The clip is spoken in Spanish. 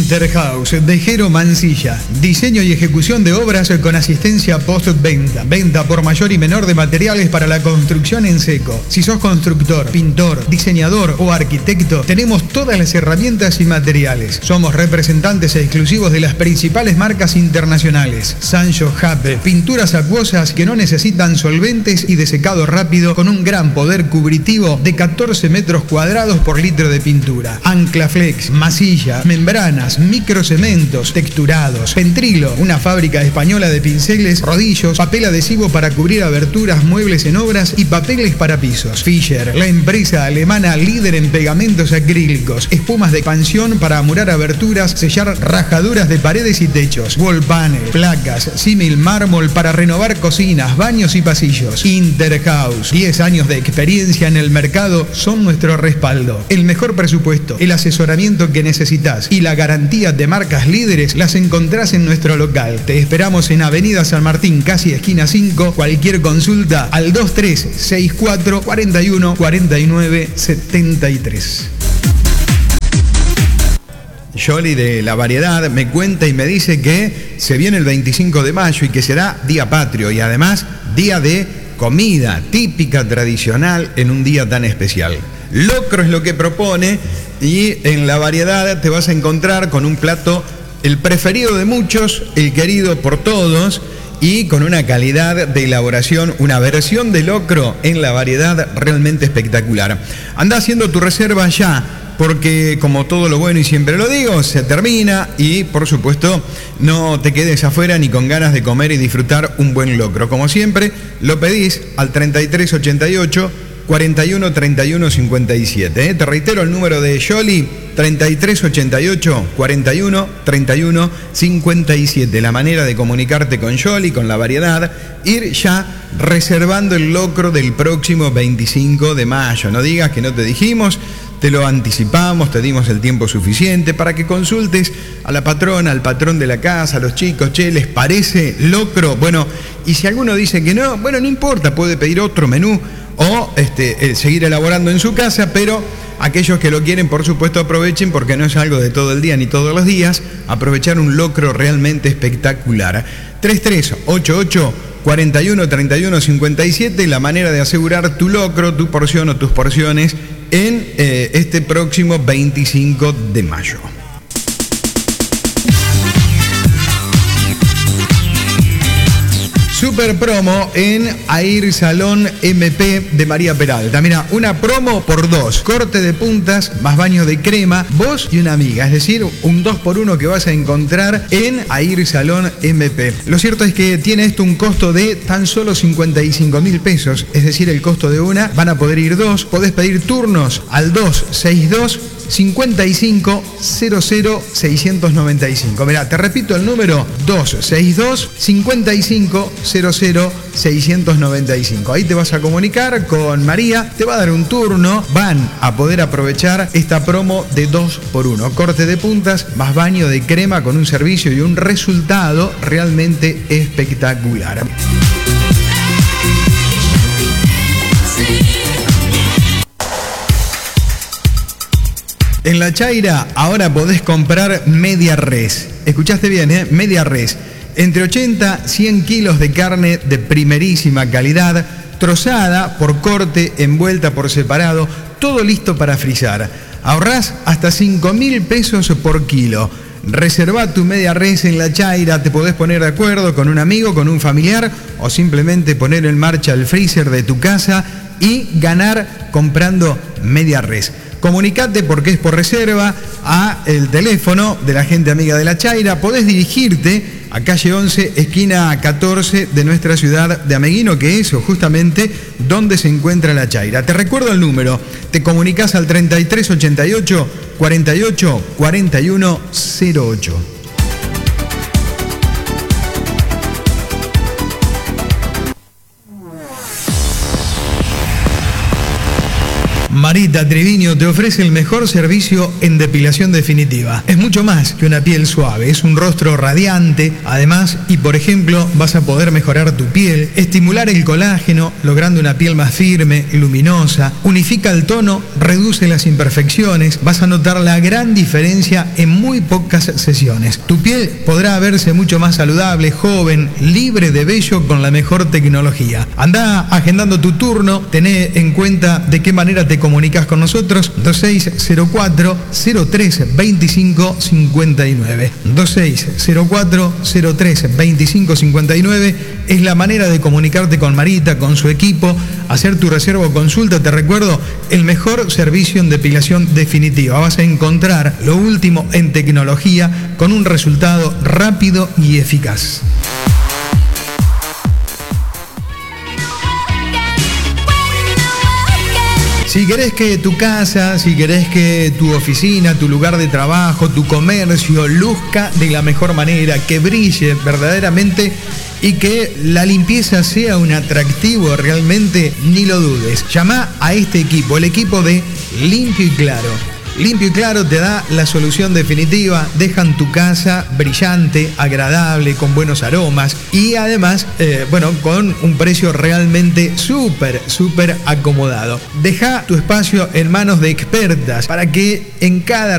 Interhouse de Jero Mancilla. Diseño y ejecución de obras con asistencia postventa. Venta por mayor y menor de materiales para la construcción en seco. Si sos constructor, pintor, diseñador o arquitecto, tenemos todas las herramientas y materiales. Somos representantes exclusivos de las principales marcas internacionales. Sancho Jape, pinturas acuosas que no necesitan solventes y de secado rápido con un gran poder cubritivo de 14 metros cuadrados por litro de pintura. Anclaflex, masilla, membranas, microcementos, texturados. Pentrilo, una fábrica española de pinceles, rodillos, papel adhesivo para cubrir aberturas, muebles en obras y papeles para pisos. Fischer, la empresa alemana líder en pegamentos acrílicos, espumas de expansión para amurar aberturas, sellar rajaduras de paredes y techos. Wall panel, placas, símil mármol para renovar cocinas, baños y pasillos. Interhouse, 10 años de experiencia en el mercado son nuestro respaldo. El mejor presupuesto, el asesoramiento que necesitas y la garantía de marcas líderes las encontrás en nuestro local. Te esperamos en Avenida San Martín, casi esquina 5. Cualquier consulta al 2364 41 49 73. Yoli de La Variedad me cuenta y me dice que se viene el 25 de mayo y que será día patrio y además día de comida típica, tradicional en un día tan especial. Locro es lo que propone y en La Variedad te vas a encontrar con un plato, el preferido de muchos, el querido por todos y con una calidad de elaboración, una versión de locro en La Variedad realmente espectacular. Anda haciendo tu reserva ya, porque como todo lo bueno y siempre lo digo, se termina y por supuesto no te quedes afuera ni con ganas de comer y disfrutar un buen locro. Como siempre, lo pedís al 3388 41 31 57. Te reitero el número de Yoli, 3388 41 31 57. La manera de comunicarte con Yoli, con La Variedad, ir ya reservando el locro del próximo 25 de mayo. No digas que no te dijimos. Te lo anticipamos, te dimos el tiempo suficiente para que consultes a la patrona, al patrón de la casa, a los chicos, che, ¿les parece locro? Bueno, y si alguno dice que no, bueno, no importa, puede pedir otro menú o seguir elaborando en su casa, pero aquellos que lo quieren, por supuesto, aprovechen porque no es algo de todo el día ni todos los días, aprovechar un locro realmente espectacular. 3388 41 31 57, la manera de asegurar tu locro, tu porción o tus porciones en este próximo 25 de mayo. Super promo en Air Salón MP de María Peralta. Mira, una promo por 2. Corte de puntas más baño de crema, vos y una amiga. Es decir, un 2x1 que vas a encontrar en Air Salón MP. Lo cierto es que tiene esto un costo de tan solo 55.000 pesos. Es decir, el costo de una. Van a poder ir 2. Podés pedir turnos al 262 55 00 695. Mirá, te repito el número 262 55 00 695. Ahí te vas a comunicar con María, te va a dar un turno, van a poder aprovechar esta promo de 2x1. Corte de puntas más baño de crema con un servicio y un resultado realmente espectacular. En La Chaira ahora podés comprar media res. Escuchaste bien, media res. Entre 80 y 100 kilos de carne de primerísima calidad, trozada por corte, envuelta por separado, todo listo para frizar. Ahorrás hasta 5.000 pesos por kilo. Reservá tu media res en La Chaira, te podés poner de acuerdo con un amigo, con un familiar o simplemente poner en marcha el freezer de tu casa y ganar comprando media res. Comunicate porque es por reserva a el teléfono de la gente amiga de La Chaira. Podés dirigirte a calle 11, esquina 14 de nuestra ciudad de Ameguino, que es justamente donde se encuentra La Chaira. Te recuerdo el número, te comunicás al 3388 48 41 08. Marita Triviño te ofrece el mejor servicio en depilación definitiva. Es mucho más que una piel suave, es un rostro radiante. Además, y por ejemplo, vas a poder mejorar tu piel, estimular el colágeno, logrando una piel más firme, luminosa, unifica el tono, reduce las imperfecciones. Vas a notar la gran diferencia en muy pocas sesiones. Tu piel podrá verse mucho más saludable, joven, libre de vello con la mejor tecnología. Anda agendando tu turno, tené en cuenta de qué manera te comunicas con nosotros. 2604 03 25 59. 2604 03 25 59 es la manera de comunicarte con Marita, con su equipo, hacer tu reserva o consulta. Te recuerdo, el mejor servicio en depilación definitiva. Vas a encontrar lo último en tecnología con un resultado rápido y eficaz. Si querés que tu casa, si querés que tu oficina, tu lugar de trabajo, tu comercio luzca de la mejor manera, que brille verdaderamente y que la limpieza sea un atractivo realmente, ni lo dudes. Llama a este equipo, el equipo de Limpio y Claro. Limpio y Claro te da la solución definitiva, dejan tu casa brillante, agradable, con buenos aromas y además, con un precio realmente súper acomodado. Deja tu espacio en manos de expertas para que en cada